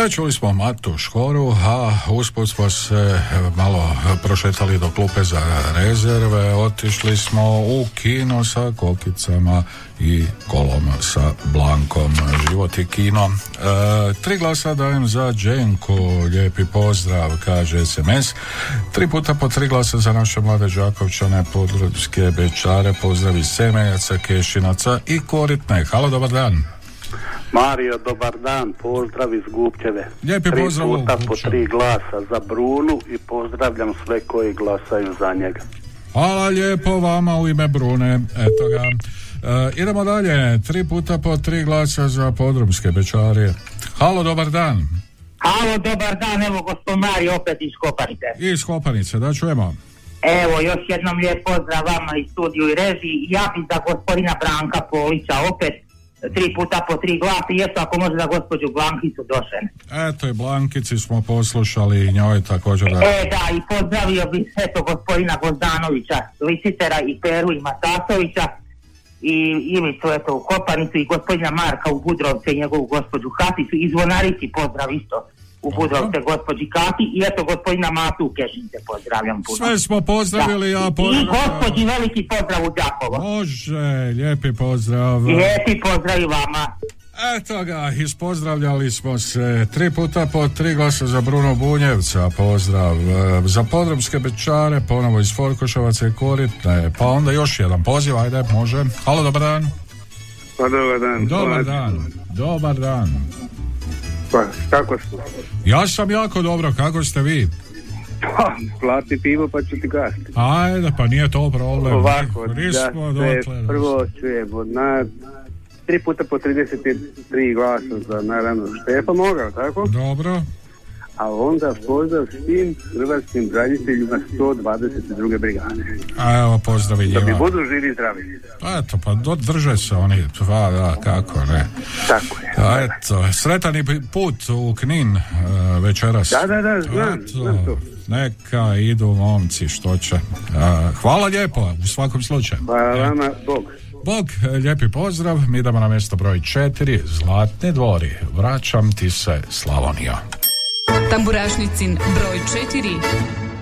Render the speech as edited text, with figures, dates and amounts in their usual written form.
Čuli smo Matu Škoru, a usput smo se malo prošetali do klupe za rezerve, otišli smo u kino sa kokicama i kolom sa Blankom. Život je kino. 3 glasa dajem za Dženku, lijepi pozdrav, kaže SMS. 3 puta po 3 glasa za naše mlade Đakovčane, podravske Bečare, pozdrav iz Semenjaca, Kešinaca i Koritne. Halo, dobar dan. Mario, dobar dan, pozdrav iz Gupčeve. Lijepi pozdrav. 3 puta po 3 glasa za Brunu i pozdravljam sve koji glasaju za njega. Hvala lijepo vama u ime Brune, eto ga. Idemo dalje, 3 puta po 3 glasa za podrumske Bečarije. Halo, dobar dan. Halo, dobar dan, evo gospod Mario opet iz Kopanice. Iz Kopanice, da čujemo. Evo, još jednom lijep pozdrav vama i studiju i režiji. Ja bi za gospodina Branka Polića opet 3 puta po 3 glasa i eto ako može za gospođu Blankicu Došen. Eto i Blankici smo poslušali i njoj također da... Da, i pozdravio bih eto gospodina Gozdanovića, Licitera i Peru i Matasovića i Ilicu eto u Kopanicu i gospodina Marka u Budrovce i njegovu gospođu Katicu i Zvonarici pozdrav isto u Budrovce gospođi Kati i eto gospodina Matu u Kešince pozdravljam puno. Sve smo pozdravili, ja pozdravljam. I gospođi veliki pozdrav u Đakovo. Može, lijepi pozdrav. Lijepi pozdrav i vama. Eto ga, ispozdravljali smo se 3 puta po 3 glasa za Bruno Bunjevca, pozdrav. Za podrumske Bečare, ponovo iz Forkoševaca i Koritne, pa onda još jedan poziv, ajde, može. Halo, dobar dan. Pa dobar dan. Dobar dan, dobar dan. Pa, kako ste? Ja sam jako dobro, kako ste vi? Pa, plati pivo pa ću ti gasti. Ajde, pa nije to problem. Ovako, da se prvo čujemo na 3 puta po 33 glasa za naravno Štefa Mogao, tako? Dobro. A onda pozdrav svim hrvatskim braniteljima 122. brigade. A evo, pozdravi njima. Da bi budu živi i zdravi. Eto, pa drže se oni, da, kako ne. Tako je. Eto, sretan i put u Knin večeras. Da, znam to. Neka idu momci, što će. Hvala lijepo, u svakom slučaju. Hvala vama, Bog. Bog, lijepi pozdrav, mi idemo na mjesto broj 4, Zlatni dvori. Vraćam ti se, Slavonija. Tamburašnicin broj 4.